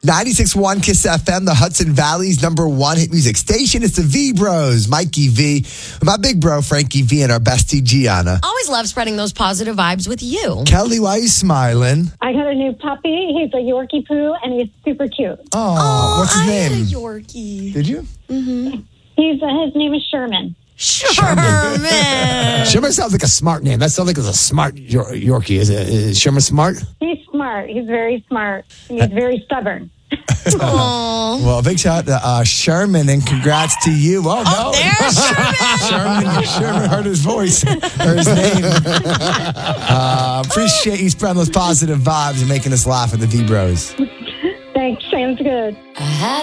96.1 Kiss FM, the Hudson Valley's #1 hit music station. It's the V Bros, Mikey V, my big bro, Frankie V, and our bestie, Gianna. Always love spreading those positive vibes with you. Kelly, why are you smiling? I got a new puppy. He's a Yorkie poo, and he's super cute. Oh, what's his name? I had a Yorkie. Did you? His name is Sherman. Sherman. Sherman sounds like a smart name. That sounds like it's a smart Yorkie. Is Sherman smart? He's smart. He's very smart. He's very stubborn. Well, a big shout out to Sherman, and congrats to you. Oh, no. There's Sherman. Sherman heard his voice, or his name. Appreciate you spreading those positive vibes and making us laugh at the V Bros. Thanks. Sounds good.